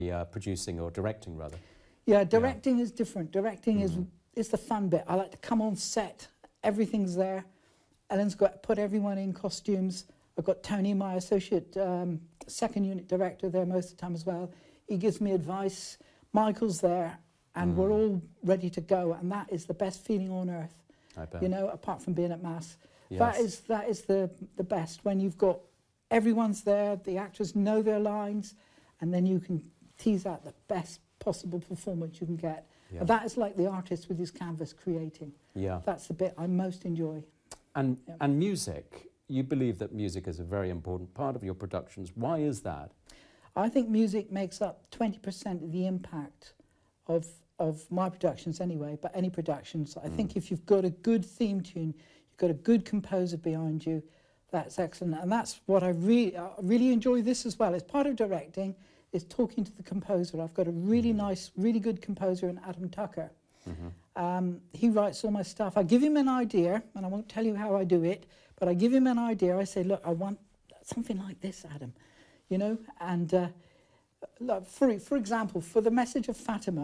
producing or directing, rather. Yeah, directing is different. Directing is the fun bit. I like to come on set, everything's there. Ellen's got to put everyone in costumes. I've got Tony, my associate second unit director, there most of the time as well. He gives me advice. Michael's there, and we're all ready to go. And that is the best feeling on earth. I bet. You know, apart from being at Mass. Yes. That is the best, when you've got everyone's there, the actors know their lines, and then you can tease out the best possible performance you can get. Yeah. And that is like the artist with his canvas creating. Yeah. That's the bit I most enjoy. And music, you believe that music is a very important part of your productions. Why is that? I think music makes up 20% of the impact of my productions anyway, but any productions. I think if you've got a good theme tune, you've got a good composer behind you, that's excellent. And that's what I really enjoy this as well. As part of directing, is talking to the composer. I've got a really nice, really good composer in Adam Tucker. He writes all my stuff. I give him an idea, and I won't tell you how I do it, but I give him an idea. I say, look, I want something like this, Adam, you know? And look, for example, for the message of Fatima,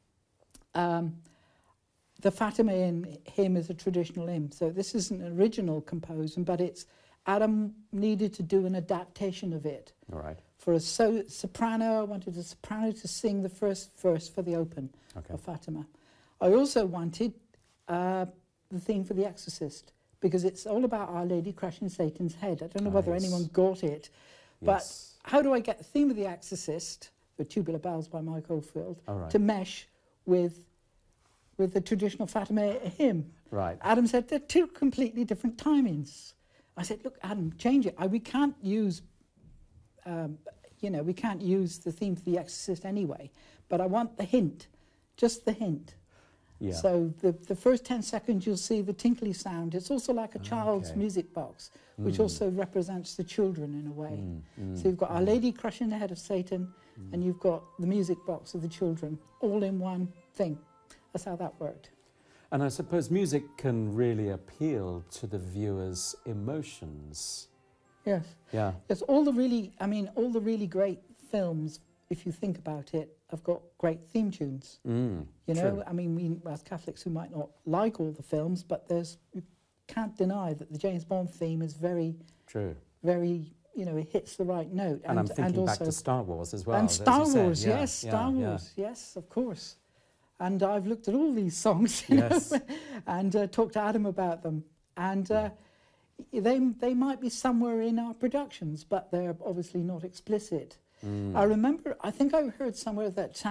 the Fatima in hymn is a traditional hymn. So this isn't an original composing, but it's Adam needed to do an adaptation of it. All right. For a soprano, I wanted a soprano to sing the first verse for the open of Fatima. I also wanted the theme for The Exorcist, because it's all about Our Lady crushing Satan's head. I don't know whether anyone got it, but how do I get the theme of The Exorcist, the Tubular Bells by Mike Oldfield, to mesh with the traditional Fatima hymn? Right. Adam said, they're two completely different timings. I said, look, Adam, change it. We can't use... we can't use the theme for The Exorcist anyway, but I want the hint, just the hint. Yeah. So the first 10 seconds you'll see the tinkly sound. It's also like a child's music box, which also represents the children in a way. So you've got Our Lady crushing the head of Satan, and you've got the music box of the children, all in one thing. That's how that worked. And I suppose music can really appeal to the viewer's emotions. Yes. Yeah. Yes, all the really great films, if you think about it, have got great theme tunes. You know, I mean, we as Catholics who might not like all the films, but you can't deny that the James Bond theme is very, very, it hits the right note. And I'm thinking back to Star Wars as well. And Star Wars, yes, Star Wars, yes, of course. And I've looked at all these songs, you know, and talked to Adam about them. And they might be somewhere in our productions, but they're obviously not explicit. I think I heard somewhere that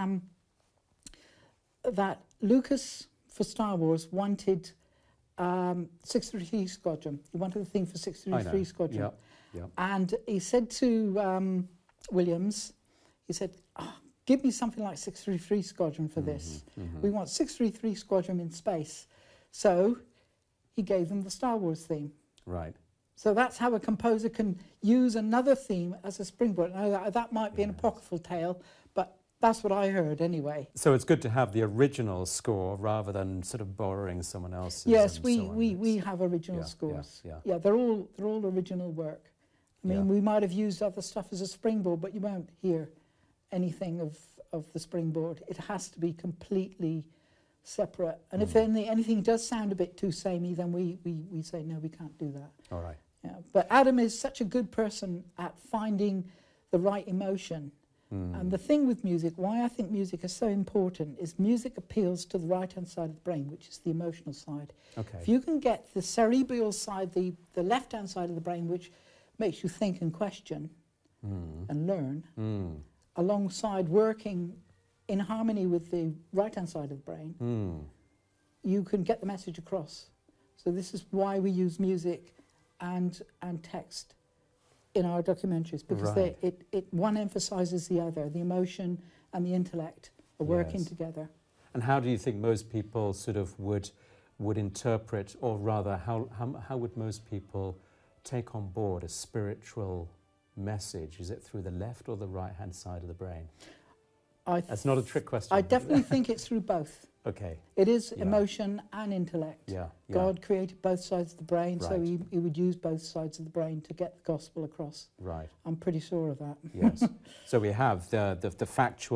that Lucas for Star Wars wanted 633 Squadron. He wanted the theme for 633 Squadron. And he said to Williams, he said, give me something like 633 Squadron for this. We want 633 Squadron in space. So he gave them the Star Wars theme. Right. So that's how a composer can use another theme as a springboard. Now, that might be an apocryphal tale, but that's what I heard anyway. So it's good to have the original score rather than sort of borrowing someone else's. Yes, we have original scores. Yeah, they're all original work. I mean, we might have used other stuff as a springboard, but you won't hear anything of the springboard. It has to be completely separate. And if anything does sound a bit too samey, then we say, no, we can't do that. All right. Yeah. But Adam is such a good person at finding the right emotion. And the thing with music, why I think music is so important, is music appeals to the right-hand side of the brain, which is the emotional side. Okay. If you can get the cerebral side, the left-hand side of the brain, which makes you think and question and learn, alongside working in harmony with the right-hand side of the brain, you can get the message across. So this is why we use music and text in our documentaries, because one emphasises the other. The emotion and the intellect are working together. And how do you think most people sort of would interpret, or rather, how would most people take on board a spiritual message? Is it through the left or the right-hand side of the brain? That's not a trick question. I definitely think it's through both. Okay. It is emotion and intellect. Yeah. God created both sides of the brain, so he would use both sides of the brain to get the gospel across. Right. I'm pretty sure of that. Yes. So we have the factual